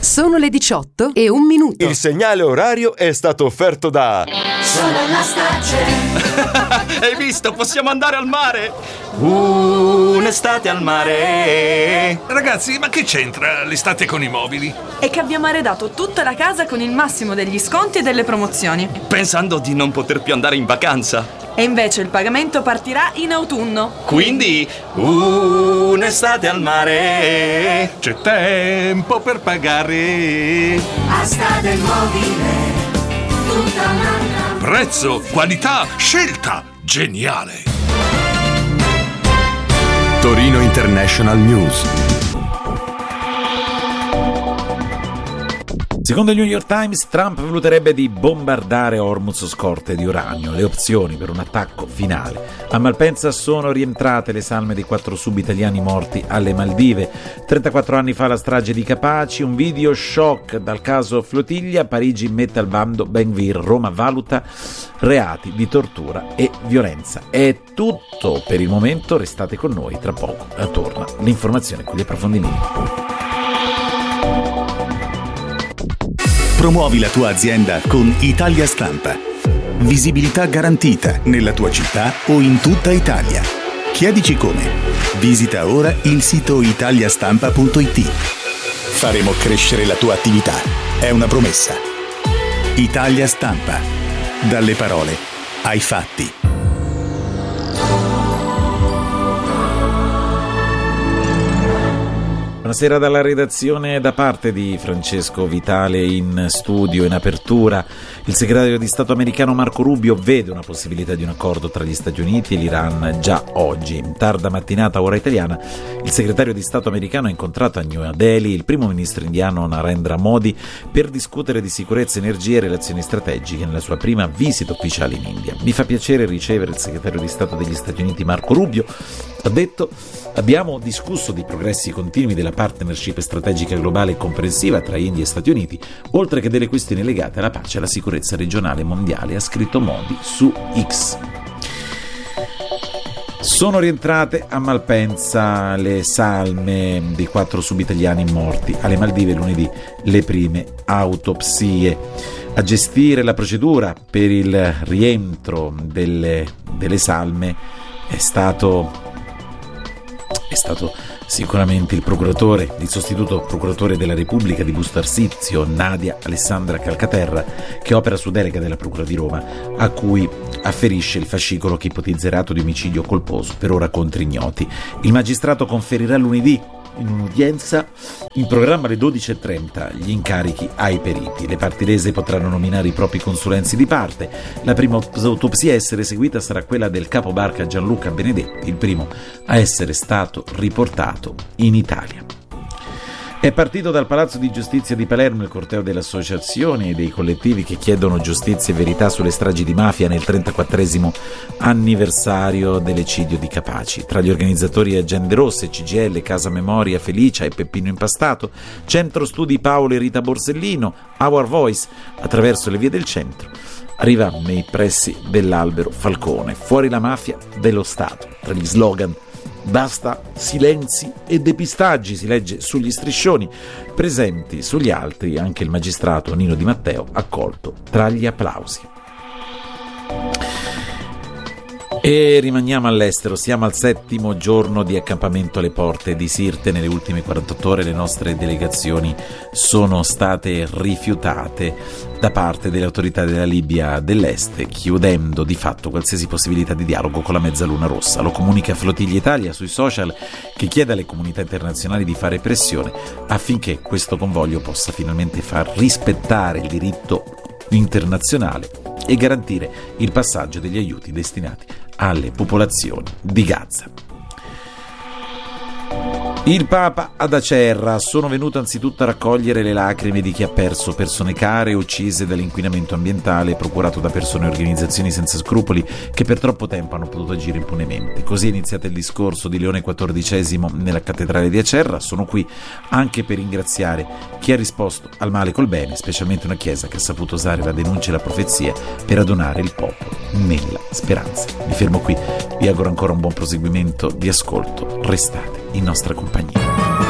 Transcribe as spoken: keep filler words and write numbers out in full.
Sono le diciotto e un minuto. Il segnale orario è stato offerto da Sono la Stace. Hai visto? Possiamo andare al mare. Uh, un'estate al mare. Ragazzi, ma che c'entra l'estate con i mobili? È che abbiamo arredato tutta la casa con il massimo degli sconti e delle promozioni, Pensando di non poter più andare in vacanza. e invece il pagamento partirà in autunno. Quindi, uh, un'estate al mare. C'è tempo per pagare. Asta del mobile, tutta un'altra. Prezzo, qualità, scelta. Geniale. Torino International News. Secondo il New York Times, Trump valuterebbe di bombardare Hormuz scorte di uranio. Le opzioni per un attacco finale. A Malpensa sono rientrate le salme dei quattro sub-italiani morti alle Maldive. trentaquattro anni fa la strage di Capaci, un video shock dal caso Flottiglia. Parigi mette al bando Ben-Gvir, Roma valuta reati di tortura e violenza. È tutto per il momento, restate con noi, tra poco torna l'informazione con gli approfondimenti. Promuovi la tua azienda con Italia Stampa. Visibilità garantita nella tua città o in tutta Italia. Chiedici come. Visita ora il sito italiastampa punto it. Faremo crescere la tua attività. È una promessa. Italia Stampa. Dalle parole ai fatti. Buonasera dalla redazione da parte di Francesco Vitale. In studio, in apertura, il segretario di Stato americano Marco Rubio vede una possibilità di un accordo tra gli Stati Uniti e l'Iran già oggi. In tarda mattinata ora italiana, il segretario di Stato americano ha incontrato a New Delhi il primo ministro indiano Narendra Modi per discutere di sicurezza, energia e relazioni strategiche nella sua prima visita ufficiale in India. Mi fa piacere ricevere il segretario di Stato degli Stati Uniti Marco Rubio. Ha detto: abbiamo discusso di progressi continui della partnership strategica globale e comprensiva tra India e Stati Uniti, oltre che delle questioni legate alla pace e alla sicurezza regionale e mondiale, ha scritto Modi su X. Sono rientrate a Malpensa le salme dei quattro sub-italiani morti alle Maldive lunedì, le prime autopsie. A gestire la procedura per il rientro delle, delle salme è stato è stato sicuramente il procuratore, il sostituto procuratore della Repubblica di Busto Arsizio, Nadia Alessandra Calcaterra, che opera su delega della Procura di Roma, a cui afferisce il fascicolo che ipotizzerà di omicidio colposo, per ora contro ignoti. Il magistrato conferirà lunedì, in un'udienza in programma alle dodici e trenta, gli incarichi ai periti. Le parti lese potranno nominare i propri consulenzi di parte. La prima autopsia a essere eseguita sarà quella del capobarca Gianluca Benedetti, il primo a essere stato riportato in Italia. È partito dal Palazzo di Giustizia di Palermo il corteo delle associazioni e dei collettivi che chiedono giustizia e verità sulle stragi di mafia nel trentaquattresimo anniversario dell'eccidio di Capaci. Tra gli organizzatori Agende Rosse, C G I L, Casa Memoria, Felicia e Peppino Impastato, Centro Studi Paolo e Rita Borsellino, Our Voice, attraverso le vie del centro. Arriva nei pressi dell'Albero Falcone, fuori la mafia dello Stato. Tra gli slogan: basta silenzi e depistaggi, si legge sugli striscioni. Presenti sugli altri anche il magistrato Nino Di Matteo, accolto tra gli applausi. E rimaniamo all'estero, siamo al settimo giorno di accampamento alle porte di Sirte. Nelle ultime quarantotto ore le nostre delegazioni sono state rifiutate da parte delle autorità della Libia dell'Est, chiudendo di fatto qualsiasi possibilità di dialogo con la Mezzaluna Rossa. Lo comunica Flottiglia Italia sui social, che chiede alle comunità internazionali di fare pressione affinché questo convoglio possa finalmente far rispettare il diritto internazionale e garantire il passaggio degli aiuti destinati alle popolazioni di Gaza. Il Papa ad Acerra: sono venuto anzitutto a raccogliere le lacrime di chi ha perso persone care uccise dall'inquinamento ambientale procurato da persone e organizzazioni senza scrupoli che per troppo tempo hanno potuto agire impunemente. Così è iniziato il discorso di Leone quattordicesimo nella cattedrale di Acerra. Sono qui anche per ringraziare chi ha risposto al male col bene, specialmente una chiesa che ha saputo usare la denuncia e la profezia per adunare il popolo nella speranza. Mi fermo qui, vi auguro ancora un buon proseguimento di ascolto, restate in nostra compagnia.